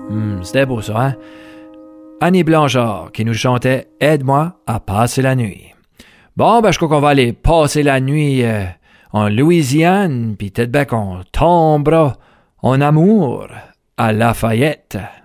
C'était beau ça, hein? Annie Blanchard qui nous chantait « Aide-moi à passer la nuit ». Bon, je crois qu'on va aller passer la nuit en Louisiane, puis peut-être qu'on tombera en amour à Lafayette.